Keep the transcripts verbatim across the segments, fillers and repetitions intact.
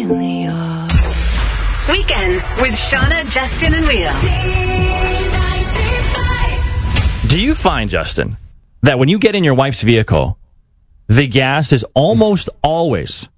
finally off. Weekends with Shauna, Justin, and Leah. Do you find, Justin, that when you get in your wife's vehicle, the gas is almost always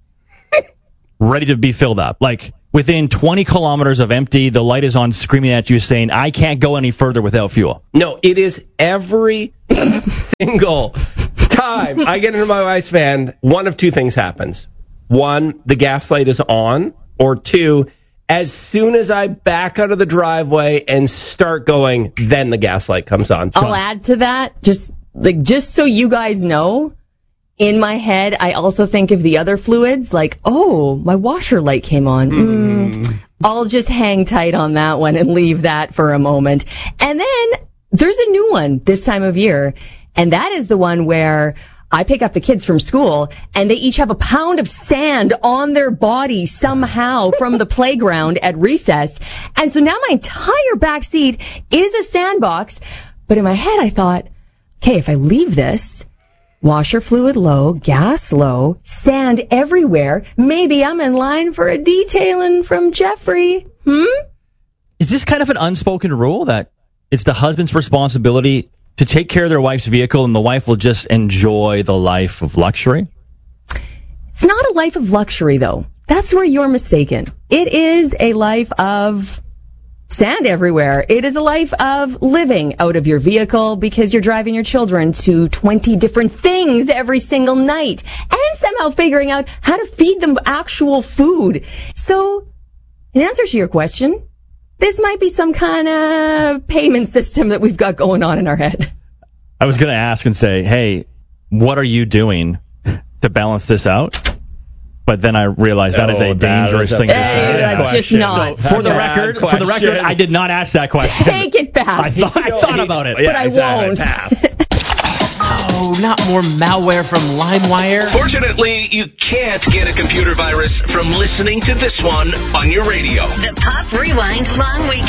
ready to be filled up? Like, within twenty kilometers of empty, the light is on screaming at you saying, I can't go any further without fuel. No, it is every single time I get into my wife's van, one of two things happens. One, the gas light is on, or two, as soon as I back out of the driveway and start going, then the gas light comes on. I'll add to that, just like just so you guys know, in my head, I also think of the other fluids, like, oh, my washer light came on. Mm. Mm. I'll just hang tight on that one and leave that for a moment. And then there's a new one this time of year, and that is the one where I pick up the kids from school, and they each have a pound of sand on their body somehow from the playground at recess. And so now my entire back seat is a sandbox. But in my head, I thought, okay, if I leave this, washer fluid low, gas low, sand everywhere, maybe I'm in line for a detailing from Jeffrey. Hmm? Is this kind of an unspoken rule that it's the husband's responsibility to take care of their wife's vehicle and the wife will just enjoy the life of luxury? It's not a life of luxury, though. That's where you're mistaken. It is a life of sand everywhere. It is a life of living out of your vehicle because you're driving your children to twenty different things every single night and somehow figuring out how to feed them actual food. So, in answer to your question, this might be some kind of payment system that we've got going on in our head. I was going to ask and say, hey, what are you doing to balance this out? But then I realized that oh, is a dangerous is a thing to say. Hey, that's question. just not. So for the record, question. for the record, I did not ask that question. Take it back. I thought, I thought about it, but yeah, I won't. Oh, not more malware from LimeWire. Fortunately, you can't get a computer virus from listening to this one on your radio. The Pop Rewind Long Weekend.